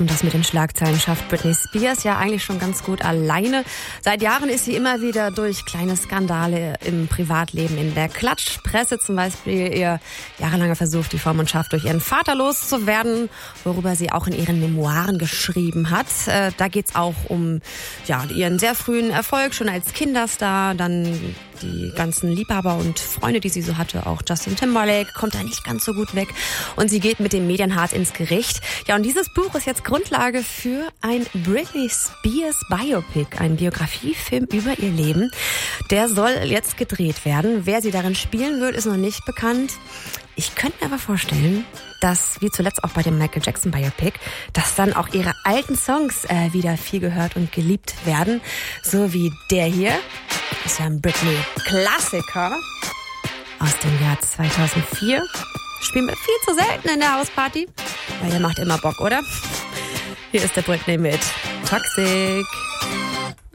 Und das mit den Schlagzeilen schafft Britney Spears ja eigentlich schon ganz gut alleine. Seit Jahren ist sie immer wieder durch kleine Skandale im Privatleben in der Klatschpresse. Zum Beispiel ihr jahrelanger Versuch, die Vormundschaft durch ihren Vater loszuwerden, worüber sie auch in ihren Memoiren geschrieben hat. Da geht's auch um ihren sehr frühen Erfolg schon als Kinderstar, dann die ganzen Liebhaber und Freunde, die sie so hatte, auch Justin Timberlake, kommt da nicht ganz so gut weg. Und sie geht mit dem Medien hart ins Gericht. Ja, und dieses Buch ist jetzt Grundlage für ein Britney Spears Biopic, ein Biografiefilm über ihr Leben. Der soll jetzt gedreht werden. Wer sie darin spielen wird, ist noch nicht bekannt. Ich könnte mir aber vorstellen, dass, wie zuletzt auch bei dem Michael Jackson Biopic, dass dann auch ihre alten Songs wieder viel gehört und geliebt werden. So wie der hier. Ist ja ein Britney-Klassiker aus dem Jahr 2004. Spielen wir viel zu selten in der Hausparty, weil der macht immer Bock, oder? Hier ist der Britney mit Toxic.